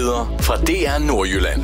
nyheder fra DR Nordjylland.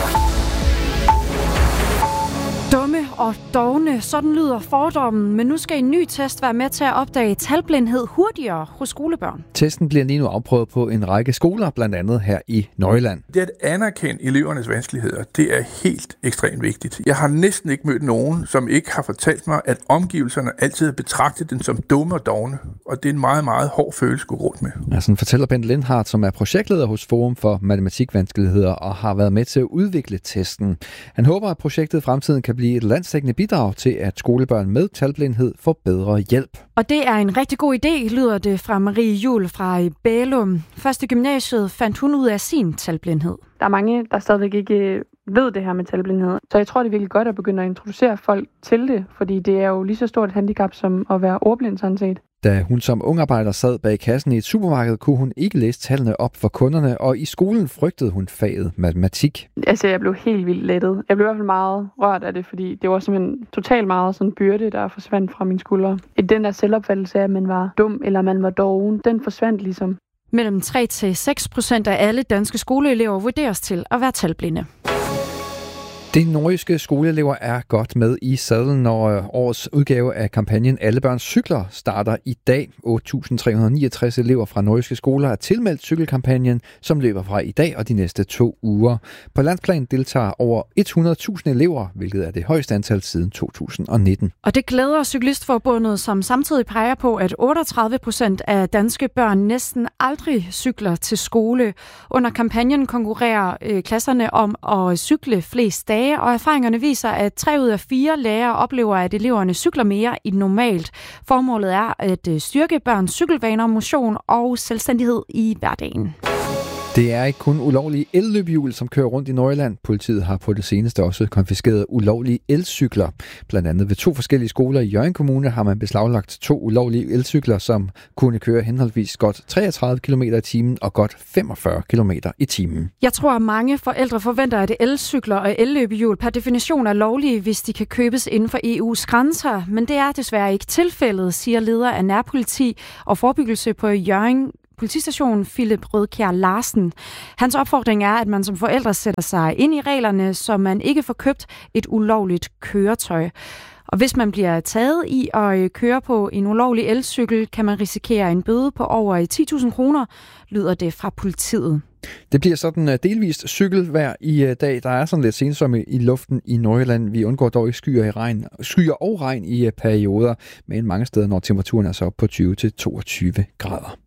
Dumme og dovne, sådan lyder fordommen, men nu skal en ny test være med til at opdage talblindhed hurtigere hos skolebørn. Testen bliver lige nu afprøvet på en række skoler, blandt andet her i Nordjylland. Det at anerkende elevernes vanskeligheder, det er helt ekstremt vigtigt. Jeg har næsten ikke mødt nogen, som ikke har fortalt mig, at omgivelserne altid har betragtet den som dumme og dovne, og det er en meget, meget hård følelse at gå rundt med. Ja, sådan fortæller Bent Lindhardt, som er projektleder hos Forum for Matematikvanskeligheder og har været med til at udvikle testen. Han håber, at projektet i fremtiden kan blive et landsdækkende bidrag til, at skolebørn med talblindhed får bedre hjælp. Og det er en rigtig god idé, lyder det fra Marie Juhl fra Bælum. Først i gymnasiet fandt hun ud af sin talblindhed. Der er mange, der stadigvæk ikke ved det her med talblindhed. Så jeg tror, det er virkelig godt at begynde at introducere folk til det, fordi det er jo lige så stort et handicap som at være ordblind sådan set. Da hun som ungarbejder sad bag kassen i et supermarked, kunne hun ikke læse tallene op for kunderne, og i skolen frygtede hun faget matematik. Altså, jeg blev helt vildt lettet. Jeg blev i hvert fald meget rørt af det, fordi det var simpelthen totalt meget sådan en byrde, der forsvandt fra mine skuldre. Den der selvopfattelse af, at man var dum eller man var doven, den forsvandt ligesom. Mellem 3-6% af alle danske skoleelever vurderes til at være talblinde. De nordjyske skoleelever er godt med i sadlen, når årets udgave af kampagnen Alle Børns Cykler starter i dag. 8.369 elever fra nordjyske skoler er tilmeldt cykelkampagnen, som løber fra i dag og de næste 2 uger. På landsplan deltager over 100.000 elever, hvilket er det højeste antal siden 2019. Og det glæder Cyklistforbundet, som samtidig peger på, at 38% af danske børn næsten aldrig cykler til skole. Under kampagnen konkurrerer klasserne om at cykle flest dage, og erfaringerne viser, at 3 ud af 4 lærere oplever, at eleverne cykler mere end normalt. Formålet er at styrke børns cykelvaner, motion og selvstændighed i hverdagen. Det er ikke kun ulovlige elløbehjul, som kører rundt i Nordjylland. Politiet har på det seneste også konfiskeret ulovlige elcykler. Blandt andet ved 2 forskellige skoler i Hjørring Kommune har man beslaglagt 2 ulovlige elcykler, som kunne køre henholdsvis godt 33 km i timen og godt 45 km i timen. Jeg tror, at mange forældre forventer, at elcykler og elløbehjul per definition er lovlige, hvis de kan købes inden for EU's grænser. Men det er desværre ikke tilfældet, siger leder af nærpoliti og forebyggelse på Hjørring politistation Philip Rødkjær Larsen. Hans opfordring er, at man som forældre sætter sig ind i reglerne, så man ikke får købt et ulovligt køretøj. Og hvis man bliver taget i at køre på en ulovlig elcykel, kan man risikere en bøde på over 10.000 kroner, lyder det fra politiet. Det bliver sådan delvist cykelvejr i dag. Der er sådan lidt sensomme i luften i Nordjylland. Vi undgår dog ikke skyer og regn i perioder, men mange steder når temperaturen er så op på 20-22 grader.